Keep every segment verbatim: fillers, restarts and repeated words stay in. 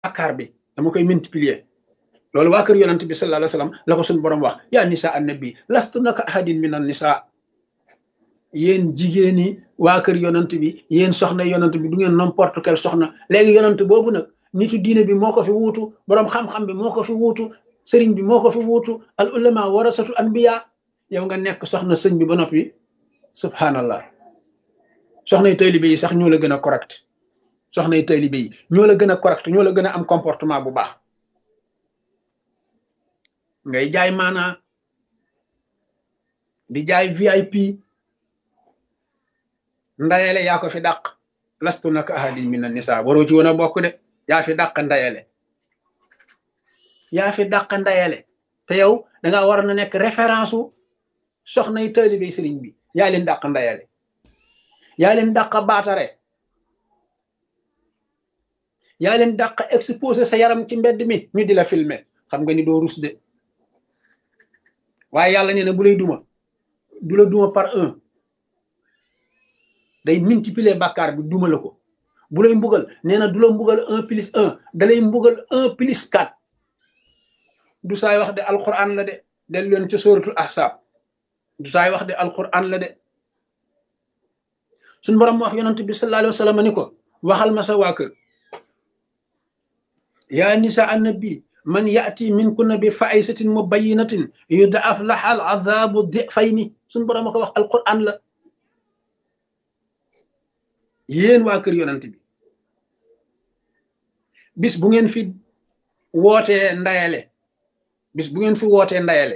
bàkkaar bi dama koy multiplier loolu waa kër yonent bi sallallahu alayhi wa sallam la ko suñu borom wax yaa nisa annabi lastunna ka ahadin min an nisa yéen jigéen ñi waa kër yonent bi yéen soxna yonent bi du ngeen n'importe quel soxna léegi yonent boobu nag nitu diine bi moo ko fi wuutu borom xam-xam bi moo ko fi wuutu sëriñ bi moo ko fi wuutu al ulama warasatu anbiya yow nga nekk soxna sëñ bi ba noppi subhanallah soxna yi taalibe yi sax ñoo la gën a correct soxna yi taalibe yi ñoo la gën a correct ñoo la gën a am comportement bu baax ngay jaay maanaa di jaay V I P ndayele yaa ko fi dàq lastu naka ahadin min an nisa waroo ci woon a bokk de yaa fi dàq ndayele yaa fi dàq ndayele te yow danga war na nekk référence u soxna yi taalibe sëriñ bi yaa leen dàq ndayele yaa leen dàq baatare yaa leen dàq exposé sa yaram ci mbedd mi ñu di la filmer xam nga ni doo rus de waaye yàlla nee na bu lay duma du la duma par un day multiplier bàkkaar bi duma la ko bu lay mbugal nee na du la mbugal un plus un da lay mbugal un plus quatre du saay wax de alquran la de del leen ca suratul ahzab du saay wax de alquran la de suñ borom wax yonent bi sallallahu alayhi wa sallam ni ko waxal ma sa waa kër yaa nisa annabi man yaati minkunna bi faisatin mubayyinatin yudaaf laha al azabu difayni suñ borom a ko wax alquran la yéen waa kër yonent bi bis bu ngeen fi wootee ndayale bis bu ngeen fi wootee ndayale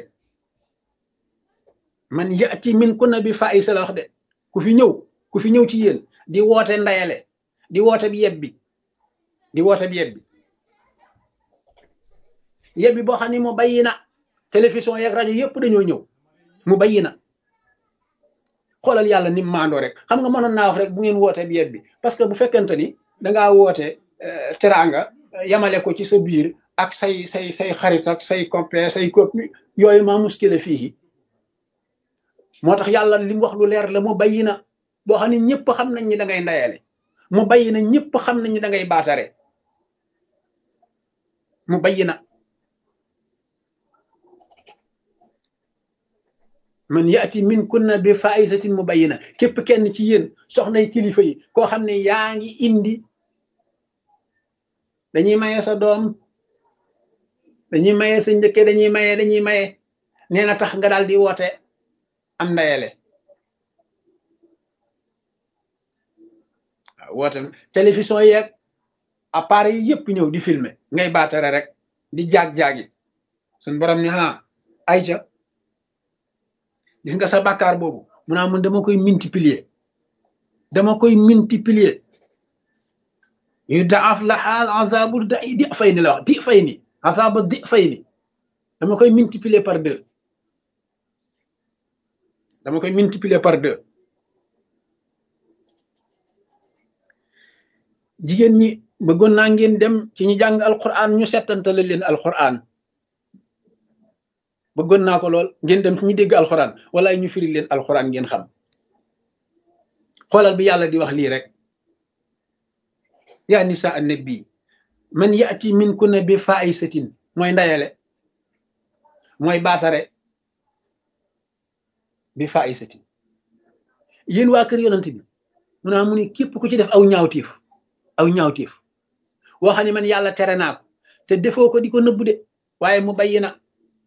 man yaati minkunna bi faisa la wax de ku fi ñëw ku fi ñëw ci yéen di woote ndayale di woote bi yebbi di woote bi yebbi yebbi boo xam ne mu bayyi na télévision yeeg rajo yëpp dañoo ñëw mu bayyi na xoolal yàlla ni maandoo rek xam nga mënoon naa wax rek bu ngeen wootee bi yebbi parce que bu fekkente ni dangaa woote teraanga yamale ko ci sa biir ak say say say xarit ak say copain say copine yooyu maa muskile fii moo tax yàlla li mu wax lu leer la mu bayyi na boo xam ne ñëpp xam nañ ni da ngay ndayale mu bayyi na ñëpp xam nañ ni da ngay baatare mu bayyi na man yaati min kunna bi faisatin mubayyina képp kenn ci yéen soxnay kilifa yi koo xam ne yaa ngi indi dañuy maye sa doom dañuy maye sa njëkke dañuy maye dañuy maye nee na tax nga daal di woote am ndayale waaw woote télévision yeeg appareil yi yëpp ñëw di filmer ngay baatare rek di jaag-jaagi suñ borom ni ha ayca gis nga sa bàkkaar boobu mu naa mun dama koy multiplier dama koy multiplier yu daaf la xaal azabu da di fay ni la wax di fay ni azaba di fay ni dama koy multiplier par deux dama koy multiplier par deux jigéen ñi bëggoon naa ngeen dem ci ñu jàng alquran ñu settantale leen alquran bëggoon naa ko lool ngeen dem ci ñi dégg alquran wala ñu firi leen alquran ngeen xam xoolal bi yàlla di wax lii rek yaa nisa annabi man yaati minkunna bi faisatin mooy ndayale mooy baatare bi faisatin yéen waa kër yonent bi mu naa mu ni képp ku ci def aw ñaawtiif aw ñaawtiif woo xam ne man yàlla tere naa ko te defoo ko di ko nëbbu de waaye mu bayyi na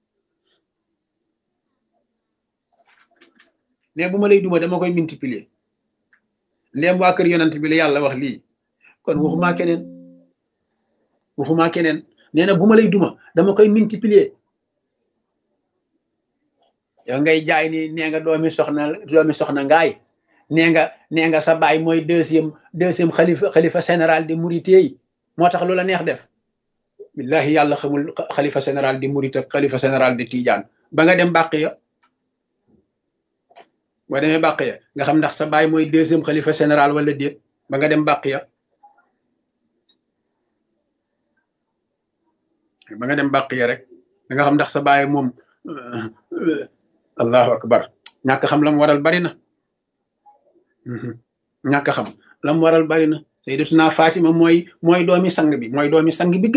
ne bu ma lay duma dama koy multiplier ndéem waa kër yonent bi la yàlla wax lii kon waxumaa keneen waxumaa keneen nee na bu ma lay duma dama koy multiplier yow ngay jaay ni nee nga doomi soxna doomi soxna ngaay nee nga nee nga sa baay mooy deuxième deuxième xalifa xalifa général de Mouride yi moo tax lu la neex def billahi yàlla xamul xalifa général de Mouride ak xalifa général de Tidiane ba nga dem bàq ya boo demee bàq ya nga xam ndax sa baay mooy deuxième xalifa général wala déet ba nga dem bàq ya ba nga dem bàq ya rek da nga xam ndax sa baay moom allahu akbar ñàkk xam lam waral bari na ñàkk xam lam waral bari na sayyidatuna Fatima mooy mooy doomi sang bi mooy doomi sang bi